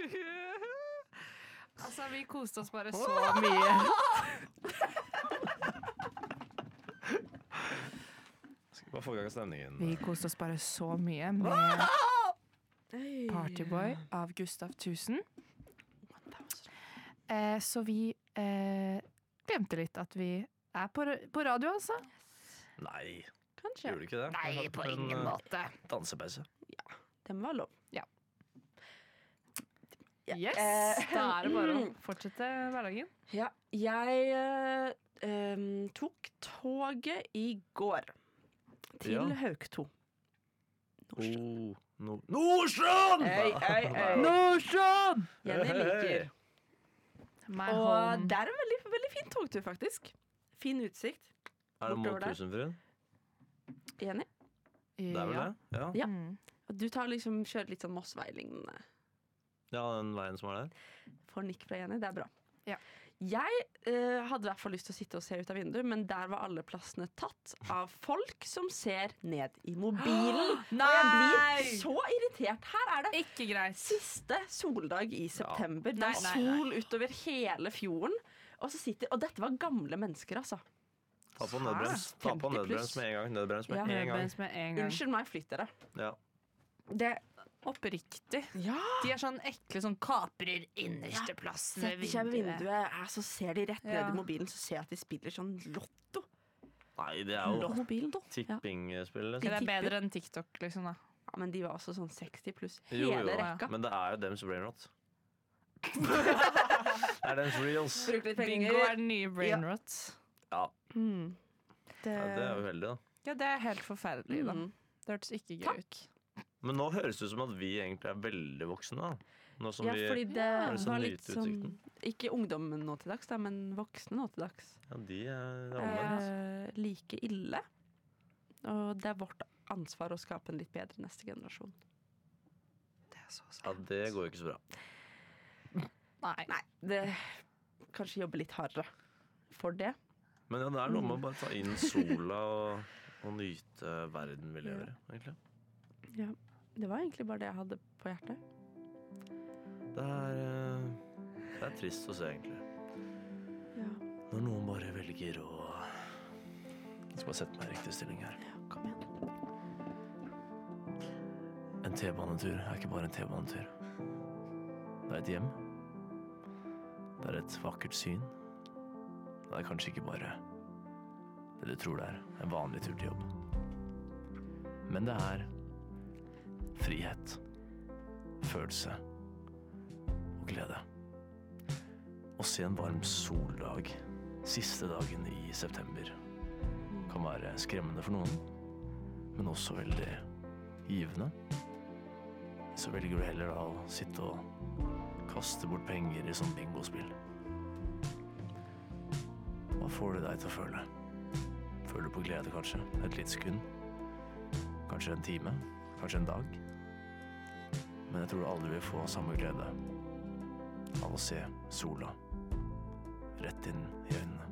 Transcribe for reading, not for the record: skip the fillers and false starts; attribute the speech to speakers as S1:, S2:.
S1: Altså, vi koste oss bare så mye.
S2: Skal bare få i gang stemningen.
S1: Vi koste oss bare så mye med Partyboy av Gustav Tusen. Så vi glemte litt at vi på radio, altså.
S2: Nei,
S3: Kanskje.
S2: gjorde du ikke det?
S1: Nei, på ingen måte.
S2: Dansepause.
S3: Den var lov.
S1: Yes, da det bare å fortsette hverdagen.
S3: Ja, jeg tok toget i går til Haukto.
S2: Nordstrand!
S1: Nordstrand!
S3: Jenny liker. Og det en veldig, veldig fin togtur, faktisk. Fin utsikt.
S2: Er det mot
S3: bortover der.
S2: Tusenfruen?
S3: Jenny?
S2: Det vel det? Ja.
S3: Ja. Og du kjører litt sånn Mossvei-lignende.
S2: Ja, den veien som der.
S3: Får nikk fra Jenny, det bra.
S1: Ja.
S3: Jeg hadde i hvert fall lyst til å sitte og se ut av vinduet, men der var alle plassene tatt av folk som ser ned i mobilen.
S1: Nei!
S3: Og jeg blir så irritert. Her det
S1: Ikke greit.
S3: siste soldag i september. Det
S1: Nei.
S3: sol utover hele fjorden. Og dette var gamle mennesker, altså.
S2: Ta på nødbrems. Ta på
S3: 50
S2: nødbrems med en gang. Nødbrems med
S3: Ja.
S2: en gang.
S1: Nødbrems med en gang.
S3: Unnskyld meg, flytt dere.
S2: Ja.
S3: Det,
S1: Oppriktig.
S3: ja.
S1: De sånn ekle, sånn kaprer innerste plassen ved
S3: Setter seg ved
S1: vinduet.
S3: vinduet, så ser de rett ned
S1: Ja.
S3: i mobilen, så ser jeg at de spiller sånn lotto
S2: Nei, det er
S3: på
S2: jo
S3: mobilen.
S2: tippingspill.
S1: Det
S2: Liksom.
S1: er bedre enn TikTok, liksom. Da.
S3: Ja, men de var også sånn 60 pluss.
S2: Jo,
S3: Hele
S2: jo.
S3: rekka.
S2: Men det er jo dems brainrot. Det er dems reels.
S3: Bruk litt
S1: Bingo
S3: penger.
S1: den nye brainrot.
S2: Ja.
S3: Mm.
S2: Ja, det er jo heldig, da.
S1: Ja, det helt forferdelig, da.
S3: Mm.
S1: Det hørtes ikke gøy ut.
S2: Men nå høres det ut som at vi egentlig er veldig voksne. Da. Nå som
S3: Ja,
S2: vi
S3: fordi det
S2: er så
S3: var litt
S2: nyte
S3: sånn
S2: utsikten.
S3: ikke ungdommen nå til dags, da, men voksne nå til dags.
S2: Ja, de er omvendt.
S3: Like ille. Og det er vårt ansvar å skape en litt bedre neste generasjon.
S1: Det er så sant.
S2: Ja, det går jo ikke så bra.
S1: Nei.
S3: Nei, det kanskje jobbe litt hardere for det.
S2: Men ja, det er noe med å bare ta inn sola og nyte verden vi lever i, egentlig.
S3: Ja, det var egentlig bare det jeg hadde på hjertet.
S2: Det er trist å se, egentlig.
S3: Ja,
S2: Når noen bare velger å Jeg skal bare sette meg i riktig stilling her.
S3: kom igjen.
S2: En T-banetur er ikke bare en T-banetur. Det er et hjem. Det er et vakkert syn. Det er kanskje ikke bare det du tror det er, en vanlig tur til jobb. Men det er frihet, følelse og glede. Å se en varm soldag siste dagen i september kan være skremmende for noen, men også veldig givende. Så velger du heller da å sitte og kaste bort penger i sånn bingospill. Hva får det deg til å føle? Føler du på glede kanskje? Et litt sekund? Kanskje en time? Kanskje en dag? Men jeg tror du aldri vil få samme glede av å se sola rett inn i øynene.